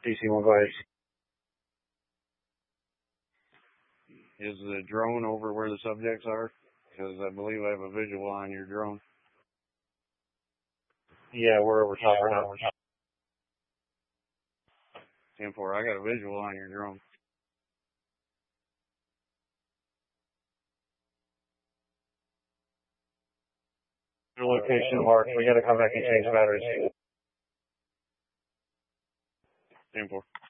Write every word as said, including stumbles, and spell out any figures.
D C one, go ahead. Is the drone over where the subjects are? Because I believe I have a visual on your drone. Yeah, we're over top right now. ten four, I got a visual on your drone. Your location marked. We gotta come back and change batteries. ten four.